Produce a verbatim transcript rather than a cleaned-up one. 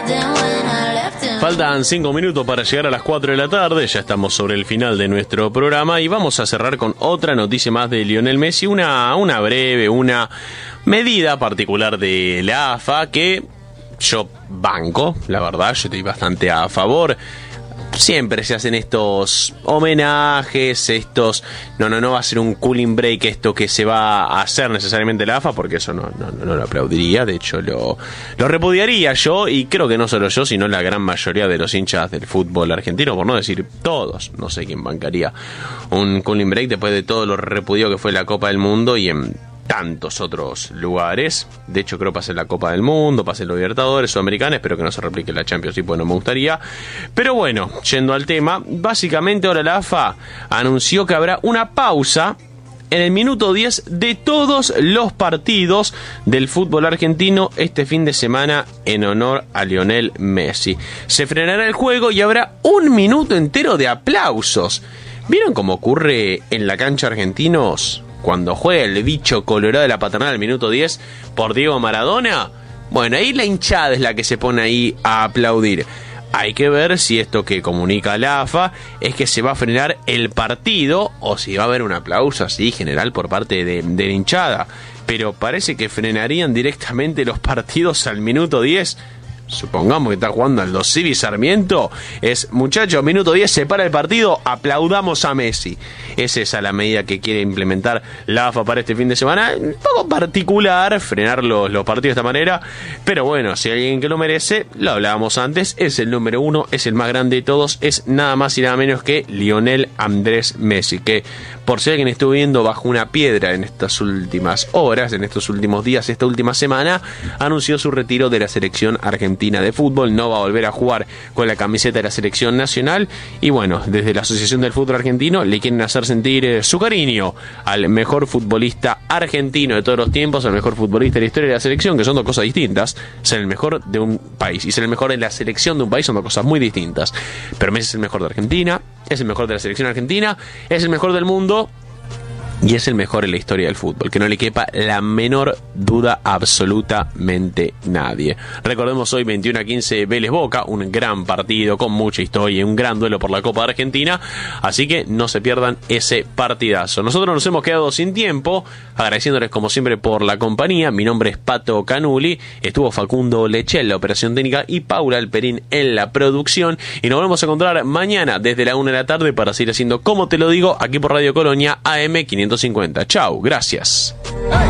Faltan cinco minutos para llegar a las cuatro de la tarde, ya estamos sobre el final de nuestro programa y vamos a cerrar con otra noticia más de Lionel Messi, una, una breve, una medida particular de la A F A que yo banco, la verdad, yo estoy bastante a favor. Siempre se hacen estos homenajes, estos... No, no, no va a ser un cooling break esto que se va a hacer necesariamente la A F A, porque eso no, no, no lo aplaudiría, de hecho lo, lo repudiaría yo, y creo que no solo yo, sino la gran mayoría de los hinchas del fútbol argentino, por no decir todos. No sé quién bancaría un cooling break después de todo lo repudiado que fue la Copa del Mundo y en tantos otros lugares. De hecho creo que pasé la Copa del Mundo, pasé los Libertadores Sudamericanos, espero que no se replique la Champions, pues no me gustaría. Pero bueno, yendo al tema, básicamente ahora la A F A anunció que habrá una pausa en el minuto diez de todos los partidos del fútbol argentino este fin de semana en honor a Lionel Messi. Se frenará el juego y habrá un minuto entero de aplausos. ¿Vieron cómo ocurre en la cancha Argentinos cuando juega el bicho colorado de la Paternal al minuto diez por Diego Maradona? Bueno, ahí la hinchada es la que se pone ahí a aplaudir. Hay que ver si esto que comunica la A F A es que se va a frenar el partido o si va a haber un aplauso así general por parte de, de la hinchada. Pero parece que frenarían directamente los partidos al minuto diez. Supongamos que está jugando Aldo Civi Sarmiento. Es, muchachos, minuto diez, se para el partido, aplaudamos a Messi. Es esa la medida que quiere implementar la A F A para este fin de semana. Un poco particular, frenar los, los partidos de esta manera. Pero bueno, si hay alguien que lo merece, lo hablábamos antes, es el número uno, es el más grande de todos, es nada más y nada menos que Lionel Andrés Messi, que por si alguien estuvo viendo bajo una piedra en estas últimas horas, en estos últimos días, esta última semana, anunció su retiro de la selección argentina de fútbol. No va a volver a jugar con la camiseta de la selección nacional y bueno, desde la Asociación del Fútbol Argentino le quieren hacer sentir eh, su cariño al mejor futbolista argentino de todos los tiempos, al mejor futbolista de la historia de la selección, que son dos cosas distintas. Ser el mejor de un país y ser el mejor de la selección de un país son dos cosas muy distintas. Pero Messi es el mejor de Argentina, es el mejor de la selección argentina, es el mejor del mundo y es el mejor en la historia del fútbol, que no le quepa la menor duda a absolutamente nadie. Recordemos hoy veintiuno a quince Vélez Boca, un gran partido con mucha historia y un gran duelo por la Copa de Argentina, así que no se pierdan ese partidazo. Nosotros nos hemos quedado sin tiempo, agradeciéndoles como siempre por la compañía. Mi nombre es Pato Canuli, estuvo Facundo Leche en la operación técnica y Paula Alperín en la producción, y nos volvemos a encontrar mañana desde la una de la tarde para seguir haciendo Como Te Lo Digo aquí por Radio Colonia A M quinientos cincuenta. Chau, gracias.